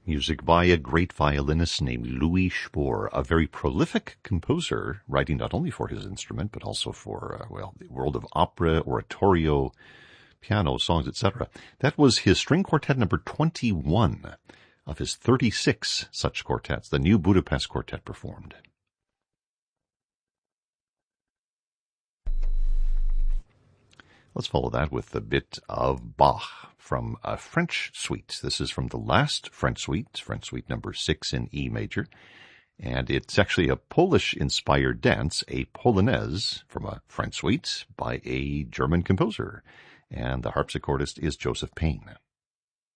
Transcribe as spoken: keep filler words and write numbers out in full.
Music by a great violinist named Louis Spohr, a very prolific composer, writing not only for his instrument, but also for, uh, well, the world of opera, oratorio, piano, songs, et cetera. That was his string quartet number twenty-one of his thirty-six such quartets, the New Budapest Quartet performed. Let's follow that with a bit of Bach from a French suite. This is from the last French suite, French suite number six in E major. And it's actually a Polish-inspired dance, a polonaise from a French suite by a German composer. And the harpsichordist is Joseph Payne.